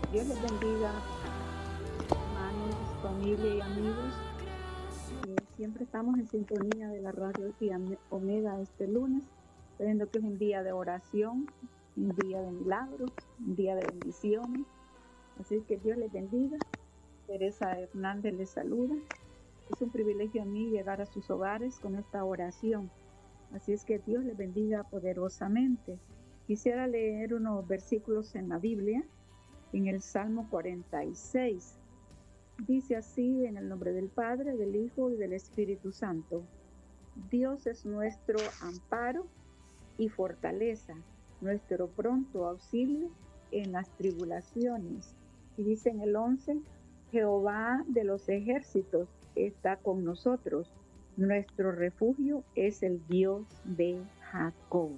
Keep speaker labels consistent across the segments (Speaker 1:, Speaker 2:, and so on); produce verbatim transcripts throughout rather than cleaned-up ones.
Speaker 1: Dios les bendiga, hermanos, familia y amigos. Eh, siempre estamos en sintonía de la radio y Omega este lunes, creyendo que es un día de oración, un día de milagros, un día de bendiciones. Así que Dios les bendiga. Teresa Hernández les saluda. Es un privilegio a mí llegar a sus hogares con esta oración. Así es que Dios les bendiga poderosamente. Quisiera leer unos versículos en la Biblia. En el Salmo cuarenta y seis, dice así: en el nombre del Padre, del Hijo y del Espíritu Santo. Dios es nuestro amparo y fortaleza, nuestro pronto auxilio en las tribulaciones. Y dice en el once, Jehová de los ejércitos está con nosotros, nuestro refugio es el Dios de Jacob.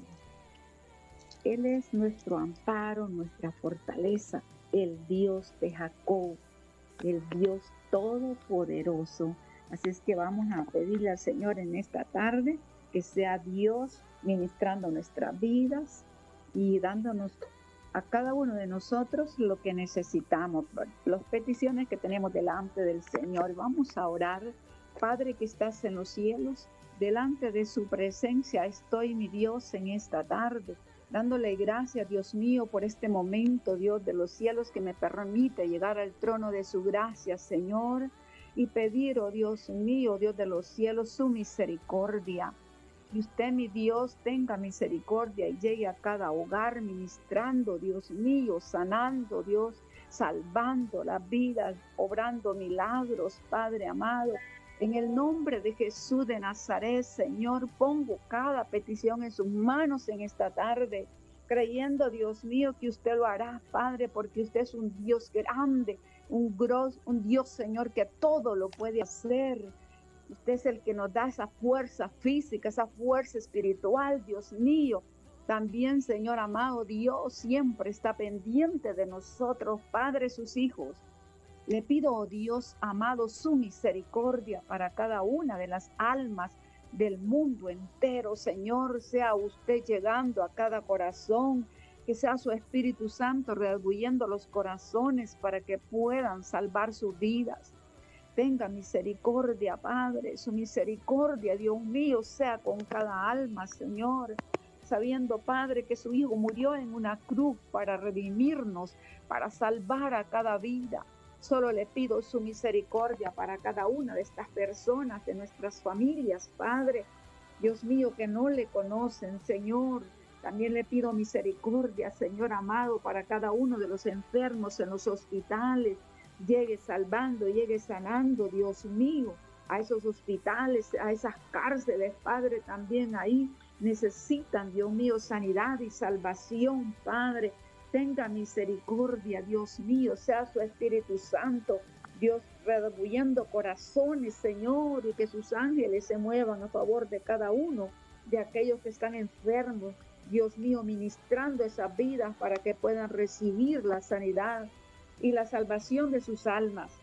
Speaker 1: Él es nuestro amparo, nuestra fortaleza, el Dios de Jacob, el Dios todopoderoso. Así es que vamos a pedirle al Señor en esta tarde que sea Dios ministrando nuestras vidas y dándonos a cada uno de nosotros lo que necesitamos, las peticiones que tenemos delante del Señor. Vamos a orar. Padre que estás en los cielos, delante de su presencia estoy, mi Dios, en esta tarde, dándole gracias, Dios mío, por este momento, Dios de los cielos, que me permite llegar al trono de su gracia, Señor, y pedir, oh Dios mío, Dios de los cielos, su misericordia. Y usted, mi Dios, tenga misericordia y llegue a cada hogar ministrando, Dios mío, sanando, Dios, salvando las vidas, obrando milagros, Padre amado. En el nombre de Jesús de Nazaret, Señor, pongo cada petición en sus manos en esta tarde, creyendo, Dios mío, que usted lo hará, Padre, porque usted es un Dios grande, un, gros, un Dios, Señor, que todo lo puede hacer. Usted es el que nos da esa fuerza física, esa fuerza espiritual, Dios mío. También, Señor amado, Dios siempre está pendiente de nosotros, Padre, sus hijos. Le pido, oh Dios amado, su misericordia para cada una de las almas del mundo entero. Señor, sea usted llegando a cada corazón, que sea su Espíritu Santo redarguyendo los corazones para que puedan salvar sus vidas. Tenga misericordia, Padre, su misericordia, Dios mío, sea con cada alma, Señor, sabiendo, Padre, que su Hijo murió en una cruz para redimirnos, para salvar a cada vida. Solo le pido su misericordia para cada una de estas personas, de nuestras familias, Padre, Dios mío, que no le conocen, Señor. También le pido misericordia, Señor amado, para cada uno de los enfermos en los hospitales. Llegue salvando, llegue sanando, Dios mío, a esos hospitales, a esas cárceles, Padre, también ahí necesitan, Dios mío, sanidad y salvación, Padre. Tenga misericordia, Dios mío, sea su Espíritu Santo, Dios, redarguyendo corazones, Señor, y que sus ángeles se muevan a favor de cada uno de aquellos que están enfermos, Dios mío, ministrando esas vidas para que puedan recibir la sanidad y la salvación de sus almas.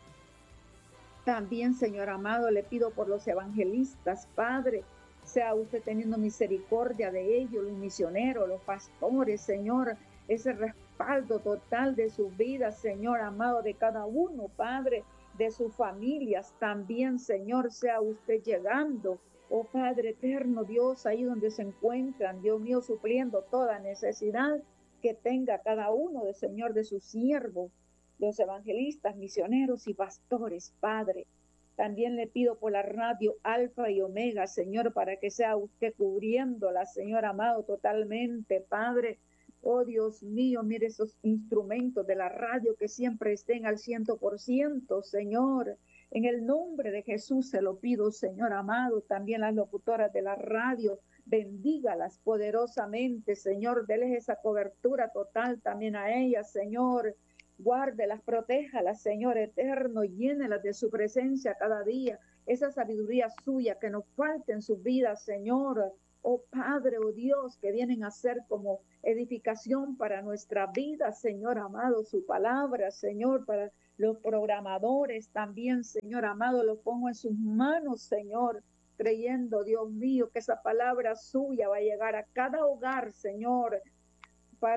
Speaker 1: También, Señor amado, le pido por los evangelistas, Padre, sea usted teniendo misericordia de ellos, los misioneros, los pastores, Señor, ese respaldo total de sus vidas, Señor amado, de cada uno, Padre, de sus familias. También, Señor, sea usted llegando, oh Padre eterno, Dios, ahí donde se encuentran, Dios mío, supliendo toda necesidad que tenga cada uno, de Señor, de sus siervos, los evangelistas, misioneros y pastores, Padre. También le pido por la radio Alfa y Omega, Señor, para que sea usted cubriéndola, Señor amado, totalmente, Padre. Oh Dios mío, mire esos instrumentos de la radio que siempre estén al ciento por ciento, Señor. En el nombre de Jesús se lo pido, Señor amado. También las locutoras de la radio, bendígalas poderosamente, Señor. Déles esa cobertura total también a ellas, Señor. Guárdelas, protéjalas, Señor eterno, llénelas de su presencia cada día, esa sabiduría suya que nos falta en sus vidas, Señor. Oh Padre, oh Dios, que vienen a ser como edificación para nuestra vida, Señor amado, su palabra, Señor, para los programadores también, Señor amado, lo pongo en sus manos, Señor, creyendo, Dios mío, que esa palabra suya va a llegar a cada hogar, Señor, para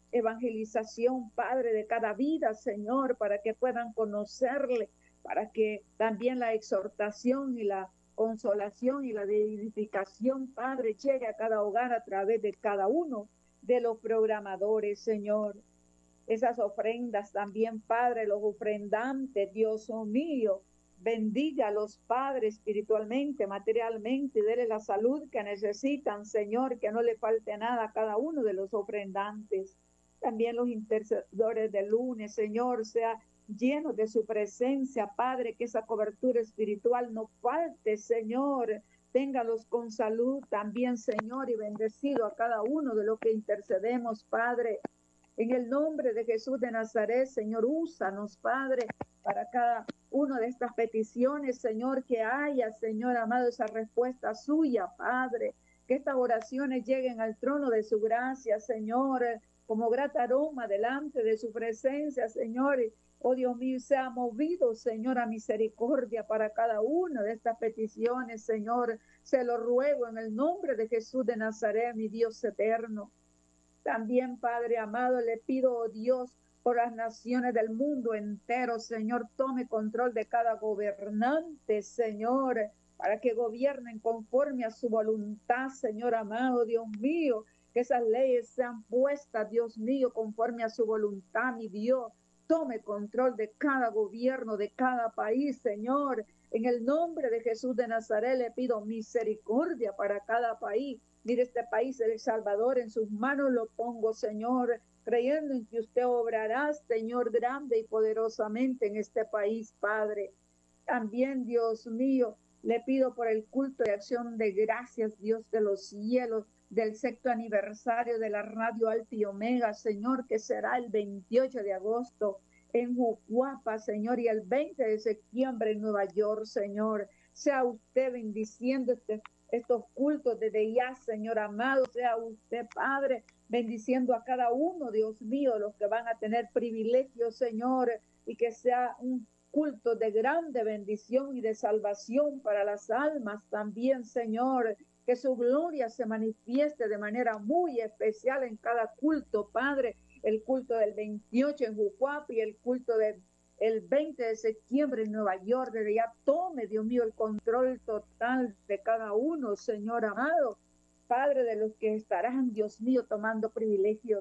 Speaker 1: evangelización, Padre, de cada vida, Señor, para que puedan conocerle, para que también la exhortación y la consolación y la edificación, Padre, llegue a cada hogar a través de cada uno de los programadores, Señor. Esas ofrendas también, Padre, los ofrendantes, Dios mío, bendiga a los padres espiritualmente, materialmente, dele la salud que necesitan, Señor, que no le falte nada a cada uno de los ofrendantes. También los intercesores del lunes, Señor, sea llenos de su presencia, Padre, que esa cobertura espiritual no falte, Señor. Téngalos con salud también, Señor, y bendecido a cada uno de los que intercedemos, Padre. En el nombre de Jesús de Nazaret, Señor, úsanos, Padre, para cada una de estas peticiones, Señor, que haya, Señor amado, esa respuesta suya, Padre. Que estas oraciones lleguen al trono de su gracia, Señor, como grata aroma delante de su presencia, Señor. Oh Dios mío, sea movido, Señor, a misericordia para cada una de estas peticiones, Señor. Se lo ruego en el nombre de Jesús de Nazaret, mi Dios eterno. También, Padre amado, le pido, oh Dios, por las naciones del mundo entero, Señor, tome control de cada gobernante, Señor, para que gobiernen conforme a su voluntad, Señor amado, Dios mío, que esas leyes sean puestas, Dios mío, conforme a su voluntad, mi Dios. Tome control de cada gobierno, de cada país, Señor. En el nombre de Jesús de Nazaret le pido misericordia para cada país. Mire este país, El Salvador, en sus manos lo pongo, Señor, creyendo en que usted obrará, Señor, grande y poderosamente en este país, Padre. También, Dios mío, le pido por el culto de acción de gracias, Dios de los cielos, del sexto aniversario de la Radio Alfa y Omega, Señor, que será el veintiocho de agosto en Jucuapa, Señor, y el veinte de septiembre en Nueva York, Señor. Sea usted bendiciendo este estos cultos desde ya, Señor amado, sea usted, Padre, bendiciendo a cada uno, Dios mío, los que van a tener privilegios, Señor, y que sea un culto de grande bendición y de salvación para las almas también, Señor, que su gloria se manifieste de manera muy especial en cada culto, Padre, el culto del veintiocho en Jucuapa y el culto del el veinte de septiembre en Nueva York. Desde ya tome, Dios mío, el control total de cada uno, Señor amado, Padre, de los que estarán, Dios mío, tomando privilegios.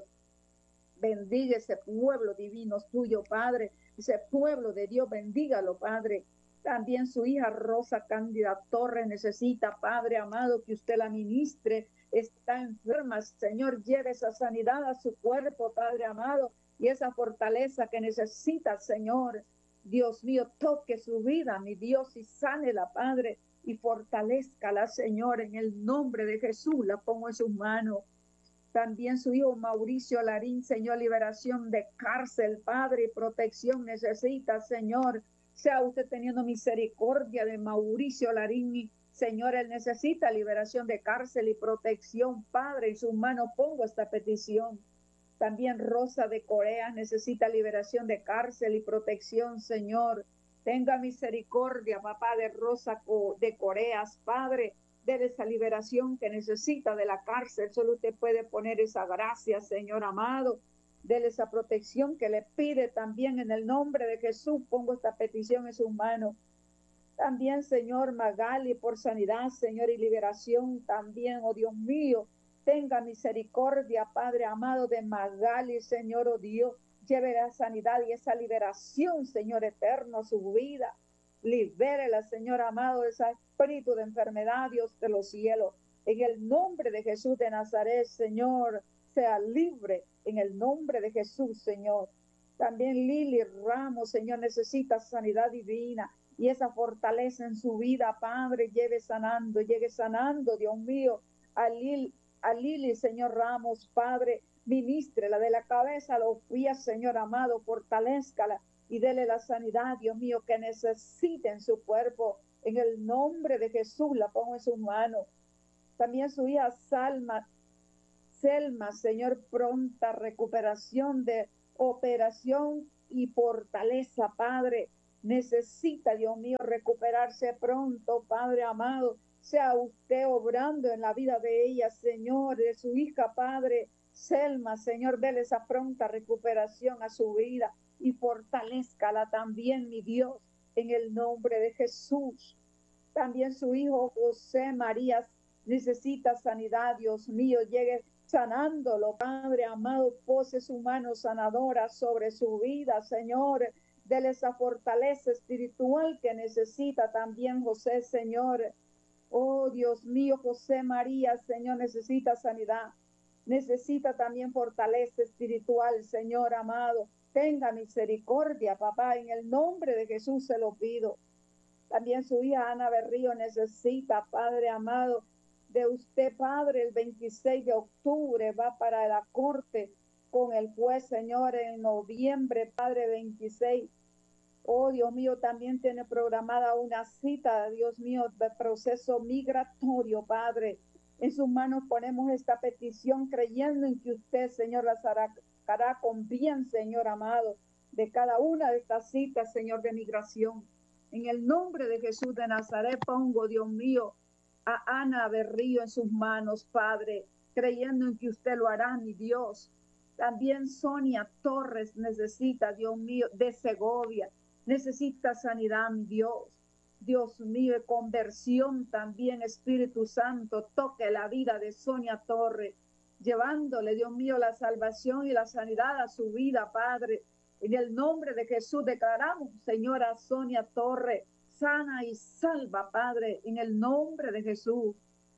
Speaker 1: Bendiga ese pueblo divino suyo, Padre, ese pueblo de Dios, bendígalo, Padre. También su hija Rosa Cándida Torres necesita, Padre amado, que usted la ministre. Está enferma, Señor, lleve esa sanidad a su cuerpo, Padre amado, y esa fortaleza que necesita, Señor. Dios mío, toque su vida, mi Dios, y sánela, Padre, y fortalezcala, Señor, en el nombre de Jesús, la pongo en sus manos. También su hijo Mauricio Larín, Señor, liberación de cárcel, Padre, y protección necesita, Señor. Sea usted teniendo misericordia de Mauricio Larín, Señor, él necesita liberación de cárcel y protección, Padre, en sus manos pongo esta petición. También Rosa de Corea necesita liberación de cárcel y protección, Señor. Tenga misericordia, papá de Rosa de Corea, Padre, de esa liberación que necesita de la cárcel. Solo usted puede poner esa gracia, Señor amado. Dele esa protección que le pide también en el nombre de Jesús. Pongo esta petición en sus manos. También, Señor, Magali, por sanidad, Señor, y liberación también, oh Dios mío. Tenga misericordia, Padre amado, de Magali, Señor, oh Dios. Lleve la sanidad y esa liberación, Señor eterno, a su vida. Libérela, Señor amado, de ese espíritu de enfermedad, Dios de los cielos. En el nombre de Jesús de Nazaret, Señor, sea libre. En el nombre de Jesús, Señor. También Lili Ramos, Señor, necesita sanidad divina. Y esa fortaleza en su vida, Padre, lleve sanando, llegue sanando, Dios mío, a Lili. A Lili, Señor Ramos, Padre, ministrela de la cabeza a los pies, Señor amado, fortalézcala y dele la sanidad, Dios mío, que necesite en su cuerpo. En el nombre de Jesús la pongo en sus manos. También su hija Salma, Selma, Señor, pronta recuperación de operación y fortaleza, Padre. Necesita, Dios mío, recuperarse pronto, Padre amado. Sea usted obrando en la vida de ella, Señor, de su hija, Padre. Selma, Señor, dele esa pronta recuperación a su vida y fortalézcala también, mi Dios, en el nombre de Jesús. También su hijo José María necesita sanidad, Dios mío, llegue sanándolo, Padre amado, pose su mano sanadora sobre su vida, Señor, dele esa fortaleza espiritual que necesita también José, Señor. Oh, Dios mío, José María, Señor, necesita sanidad, necesita también fortaleza espiritual, Señor amado. Tenga misericordia, papá, en el nombre de Jesús se lo pido. También su hija Ana Berrío necesita, Padre amado, de usted, Padre, el veintiséis de octubre va para la corte con el juez, Señor, en noviembre, Padre, veintiséis. Oh, Dios mío, también tiene programada una cita, Dios mío, de proceso migratorio, Padre. En sus manos ponemos esta petición creyendo en que usted, Señor, las hará, hará con bien, Señor amado, de cada una de estas citas, Señor, de migración. En el nombre de Jesús de Nazaret pongo, Dios mío, a Ana Berrío en sus manos, Padre, creyendo en que usted lo hará, mi Dios. También Sonia Torres necesita, Dios mío, de Segovia, necesita sanidad, mi Dios. Dios mío, conversión también, Espíritu Santo, toque la vida de Sonia Torres, llevándole, Dios mío, la salvación y la sanidad a su vida, Padre. En el nombre de Jesús declaramos, señora Sonia Torres, sana y salva, Padre, en el nombre de Jesús.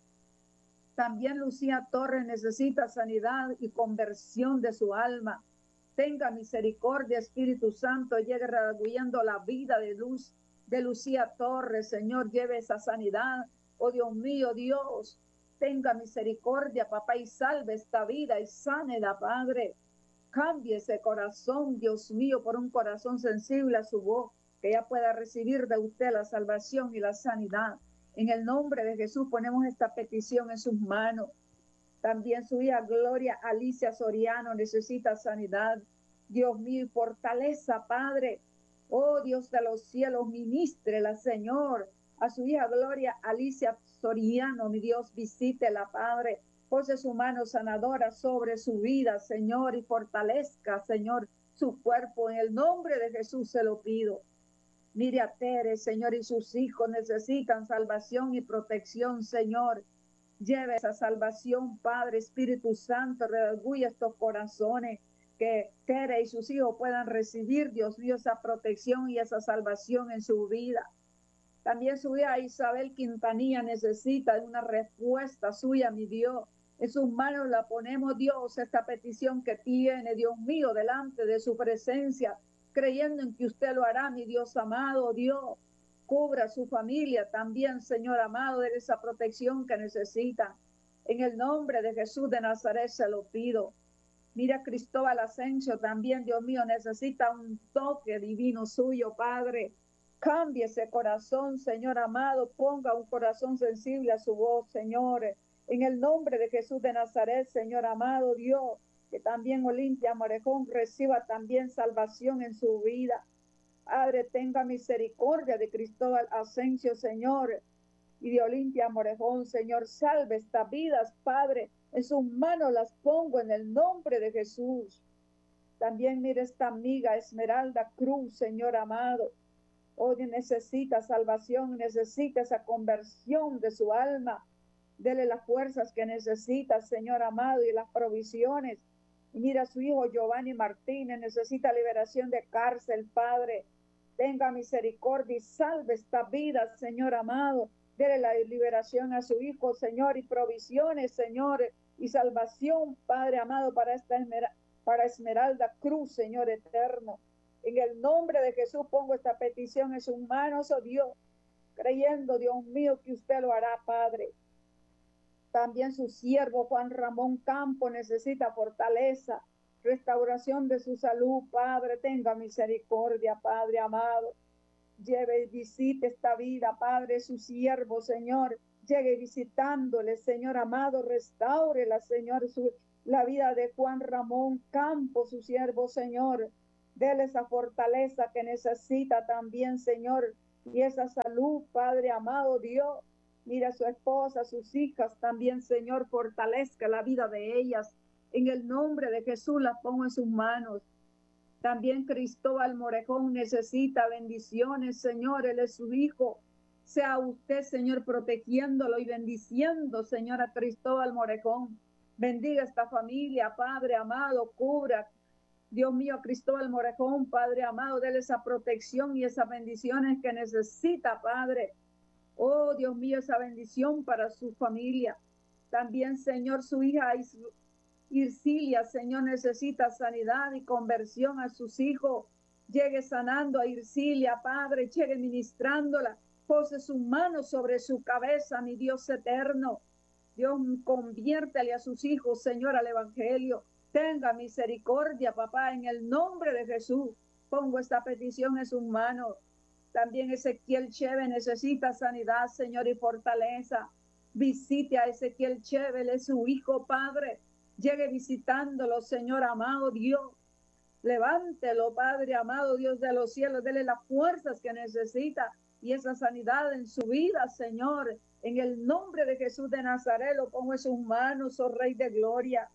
Speaker 1: También Lucía Torres necesita sanidad y conversión de su alma. Tenga misericordia, Espíritu Santo, llegue redarguyendo la vida de luz de Lucía Torres, Señor, lleve esa sanidad. Oh Dios mío, Dios, tenga misericordia, papá, y salve esta vida y sánela, Padre. Cambie ese corazón, Dios mío, por un corazón sensible a su voz, que ella pueda recibir de usted la salvación y la sanidad. En el nombre de Jesús ponemos esta petición en sus manos. También su hija Gloria Alicia Soriano necesita sanidad. Dios mío, y fortaleza, Padre. Oh Dios de los cielos, ministrela, Señor, a su hija Gloria Alicia Soriano, mi Dios, visítela, Padre. Pose su mano sanadora sobre su vida, Señor, y fortalezca, Señor, su cuerpo. En el nombre de Jesús se lo pido. Mire a Tere, Señor, y sus hijos necesitan salvación y protección, Señor. Lleve esa salvación, Padre, Espíritu Santo, redarguye estos corazones, que Tere y sus hijos puedan recibir, Dios mío, esa protección y esa salvación en su vida. También su hija Isabel Quintanilla necesita una respuesta suya, mi Dios. En sus manos la ponemos, Dios, esta petición que tiene, Dios mío, delante de su presencia, creyendo en que usted lo hará, mi Dios amado, Dios. Cubra a su familia también, Señor amado, de esa protección que necesita. En el nombre de Jesús de Nazaret se lo pido. Mira, Cristóbal Asensio también, Dios mío, necesita un toque divino suyo, Padre. Cambie ese corazón, Señor amado, ponga un corazón sensible a su voz, Señor. En el nombre de Jesús de Nazaret, Señor amado, Dios, que también Olimpia Morejón reciba también salvación en su vida. Padre, tenga misericordia de Cristóbal Asensio, Señor, y de Olimpia Morejón, Señor, salve estas vidas, Padre, en sus manos las pongo en el nombre de Jesús. También mire esta amiga Esmeralda Cruz, Señor amado, hoy necesita salvación, necesita esa conversión de su alma, dele las fuerzas que necesita, Señor amado, y las provisiones. Y mira a su hijo Giovanni Martínez, necesita liberación de cárcel, Padre. Tenga misericordia y salve esta vida, Señor amado. Dele la liberación a su hijo, Señor, y provisiones, Señor, y salvación, Padre amado, para esta Esmeralda, para Esmeralda Cruz, Señor eterno. En el nombre de Jesús pongo esta petición en sus manos, oh Dios, creyendo, Dios mío, que usted lo hará, Padre. También su siervo Juan Ramón Campo necesita fortaleza, restauración de su salud, Padre. Tenga misericordia, Padre amado. Lleve y visite esta vida, Padre, su siervo, Señor. Llegue visitándole, Señor amado. Restáurela, Señor, su, la vida de Juan Ramón Campo, su siervo, Señor. Dele esa fortaleza que necesita también, Señor, y esa salud, Padre amado, Dios. Mira a su esposa, a sus hijas también, Señor, fortalezca la vida de ellas. En el nombre de Jesús las pongo en sus manos. También Cristóbal Morejón necesita bendiciones, Señor, él es su hijo. Sea usted, Señor, protegiéndolo y bendiciendo, Señor, a Cristóbal Morejón. Bendiga esta familia, Padre amado, cubra, Dios mío, Cristóbal Morejón, Padre amado, déle esa protección y esas bendiciones que necesita, Padre. Oh, Dios mío, esa bendición para su familia. También, Señor, su hija Ircilia, Señor, necesita sanidad y conversión a sus hijos. Llegue sanando a Ircilia, Padre, llegue ministrándola. Pose sus manos sobre su cabeza, mi Dios eterno. Dios, conviértale a sus hijos, Señor, al Evangelio. Tenga misericordia, papá, en el nombre de Jesús. Pongo esta petición en sus manos. También Ezequiel Cheve necesita sanidad, Señor, y fortaleza. Visite a Ezequiel Cheve, él es su hijo, Padre. Llegue visitándolo, Señor amado Dios. Levántelo, Padre amado Dios de los cielos. Dele las fuerzas que necesita y esa sanidad en su vida, Señor. En el nombre de Jesús de Nazaret lo pongo en sus manos, oh Rey de Gloria.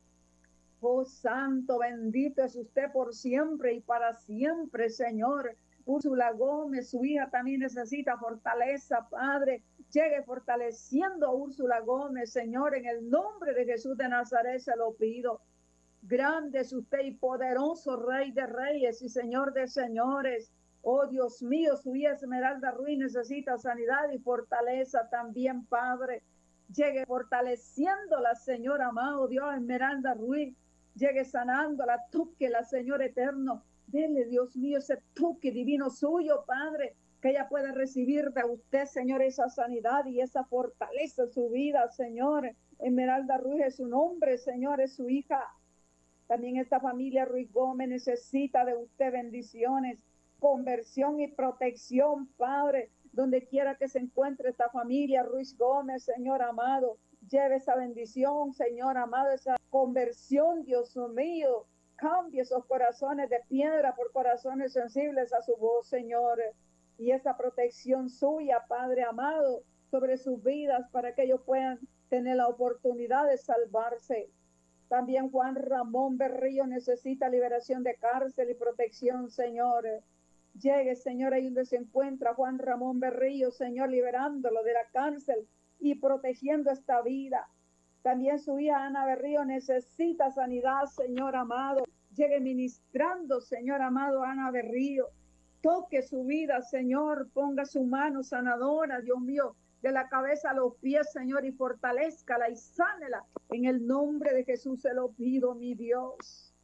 Speaker 1: Oh Santo, bendito es usted por siempre y para siempre, Señor. Úrsula Gómez, su hija, también necesita fortaleza, Padre. Llegue fortaleciendo a Úrsula Gómez, Señor, en el nombre de Jesús de Nazaret se lo pido. Grande es usted y poderoso Rey de Reyes y Señor de Señores. Oh Dios mío, su hija Esmeralda Ruiz necesita sanidad y fortaleza también, Padre. Llegue fortaleciéndola, Señor amado Dios, Esmeralda Ruiz. Llegue sanándola, tóquela, Señor eterno. Dele, Dios mío, ese toque divino suyo, Padre, que ella pueda recibir de usted, Señor, esa sanidad y esa fortaleza en su vida, Señor. Esmeralda Ruiz es su nombre, Señor, es su hija. También esta familia Ruiz Gómez necesita de usted bendiciones, conversión y protección, Padre. Donde quiera que se encuentre esta familia Ruiz Gómez, Señor amado, lleve esa bendición, Señor amado, esa conversión, Dios mío. Cambie esos corazones de piedra por corazones sensibles a su voz, Señor. Y esa protección suya, Padre amado, sobre sus vidas para que ellos puedan tener la oportunidad de salvarse. También Juan Ramón Berrío necesita liberación de cárcel y protección, Señor. Llegue, Señor, ahí donde se encuentra Juan Ramón Berrío, Señor, liberándolo de la cárcel y protegiendo esta vida. También su hija Ana Berrío necesita sanidad, Señor amado. Llegue ministrando, Señor amado, Ana Berrío. Toque su vida, Señor. Ponga su mano sanadora, Dios mío, de la cabeza a los pies, Señor, y fortalézcala y sánela. En el nombre de Jesús se lo pido, mi Dios.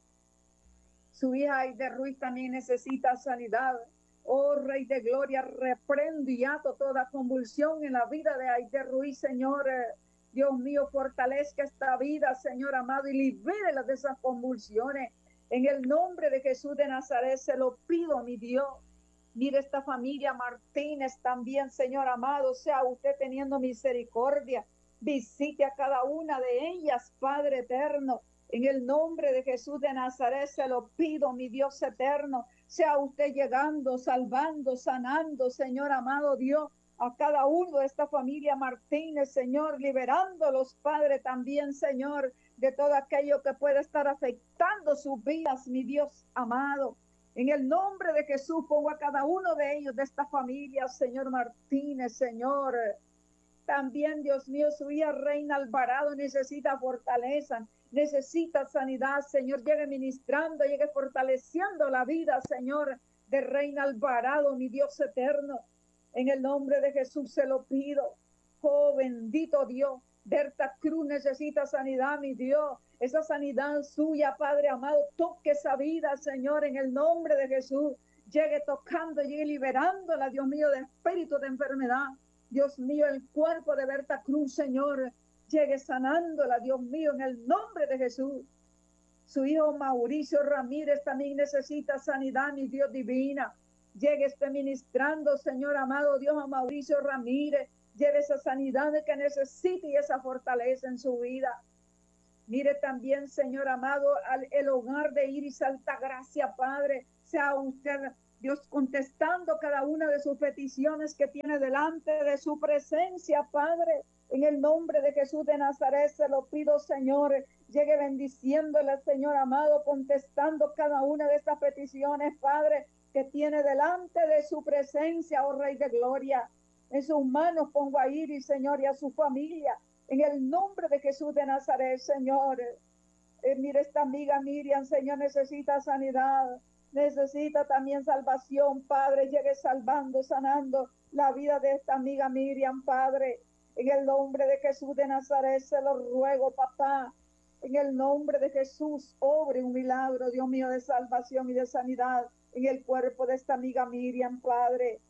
Speaker 1: Su hija Aide Ruiz también necesita sanidad. Oh, Rey de Gloria, reprendo y ato toda convulsión en la vida de Aide Ruiz, Señor. Dios mío, fortalezca esta vida, Señor amado, y libérela de esas convulsiones. En el nombre de Jesús de Nazaret se lo pido, mi Dios. Mire esta familia Martínez también, Señor amado, sea usted teniendo misericordia. Visite a cada una de ellas, Padre eterno. En el nombre de Jesús de Nazaret se lo pido, mi Dios eterno. Sea usted llegando, salvando, sanando, Señor amado Dios, a cada uno de esta familia Martínez, Señor, liberándolos, Padre, también, Señor, de todo aquello que pueda estar afectando sus vidas, mi Dios amado. En el nombre de Jesús pongo a cada uno de ellos, de esta familia, Señor Martínez, Señor. También, Dios mío, su hija Reina Alvarado necesita fortaleza, necesita sanidad, Señor. Llegue ministrando, llegue fortaleciendo la vida, Señor, de Reina Alvarado, mi Dios eterno. En el nombre de Jesús se lo pido. Oh, bendito Dios. Berta Cruz necesita sanidad, mi Dios. Esa sanidad suya, Padre amado, toque esa vida, Señor, en el nombre de Jesús. Llegue tocando, llegue liberándola, Dios mío, de espíritu de enfermedad. Dios mío, el cuerpo de Berta Cruz, Señor, llegue sanándola, Dios mío, en el nombre de Jesús. Su hijo Mauricio Ramírez también necesita sanidad, mi Dios divina. Llegue este ministrando, Señor amado Dios, a Mauricio Ramírez. Lleve esa sanidad que necesite y esa fortaleza en su vida. Mire también, Señor amado, al, el hogar de Iris Altagracia, Padre. Sea usted Dios, contestando cada una de sus peticiones que tiene delante de su presencia, Padre. En el nombre de Jesús de Nazaret se lo pido, Señor. Llegue bendiciéndole, Señor amado, contestando cada una de estas peticiones, Padre, que tiene delante de su presencia, oh Rey de Gloria. En sus manos pongo a Iris, Señor, y a su familia. En el nombre de Jesús de Nazaret, Señor. Eh, mire, esta amiga Miriam, Señor, necesita sanidad. Necesita también salvación, Padre. Llegue salvando, sanando la vida de esta amiga Miriam, Padre. En el nombre de Jesús de Nazaret se lo ruego, papá. En el nombre de Jesús, obre un milagro, Dios mío, de salvación y de sanidad en el cuerpo de esta amiga Miriam, Padre.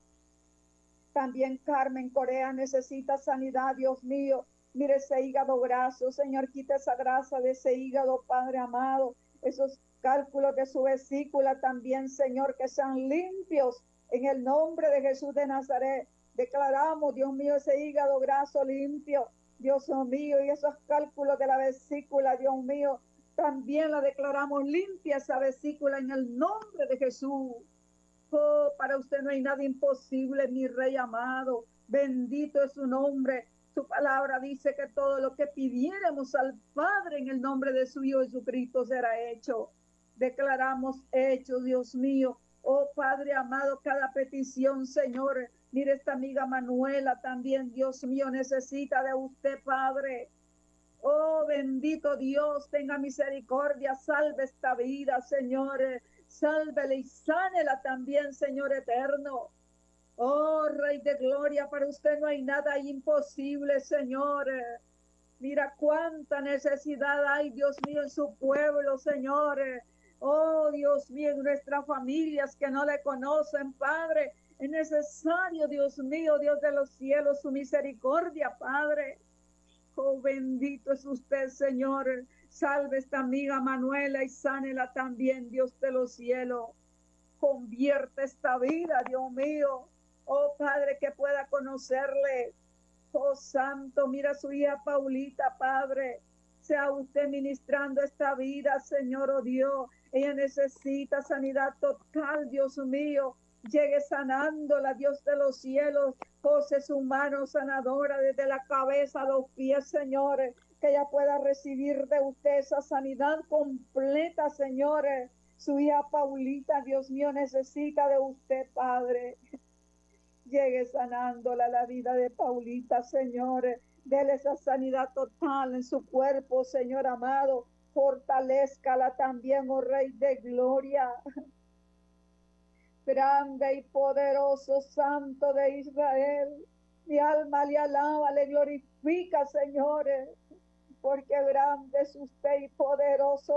Speaker 1: También Carmen Corea necesita sanidad, Dios mío. Mire ese hígado graso, Señor, quita esa grasa de ese hígado, Padre amado. Esos cálculos de su vesícula también, Señor, que sean limpios en el nombre de Jesús de Nazaret. Declaramos, Dios mío, ese hígado graso limpio, Dios mío, y esos cálculos de la vesícula, Dios mío, también la declaramos limpia esa vesícula en el nombre de Jesús. Oh, para usted no hay nada imposible, mi Rey amado. Bendito es su nombre. Su palabra dice que todo lo que pidiéramos al Padre en el nombre de su Hijo Jesucristo será hecho. Declaramos hecho, Dios mío. Oh, Padre amado, cada petición, Señor. Mire, esta amiga Manuela también, Dios mío, necesita de usted, Padre. Oh, bendito Dios, tenga misericordia, salve esta vida, Señor. Sálvela y sánela también, Señor eterno. Oh, Rey de Gloria, para usted no hay nada imposible, Señor. Mira cuánta necesidad hay, Dios mío, en su pueblo, Señor. Oh, Dios mío, en nuestras familias que no le conocen, Padre. Es necesario, Dios mío, Dios de los cielos, su misericordia, Padre. Oh, bendito es usted, Señor. Salve esta amiga Manuela y sánela también, Dios de los cielos. Convierte esta vida, Dios mío. Oh, Padre, que pueda conocerle. Oh, Santo, mira a su hija Paulita, Padre. Sea usted ministrando esta vida, Señor, oh Dios. Ella necesita sanidad total, Dios mío. Llegue sanándola, Dios de los cielos. Pose su mano sanadora desde la cabeza a los pies, señores. Que ella pueda recibir de usted esa sanidad completa, señores. Su hija Paulita, Dios mío, necesita de usted, Padre. Llegue sanándola la vida de Paulita, señores. Dele esa sanidad total en su cuerpo, Señor amado. Fortalézcala también, oh Rey de Gloria. Grande y poderoso Santo de Israel. Mi alma le alaba, le glorifica, señores. Porque grande es usted y poderoso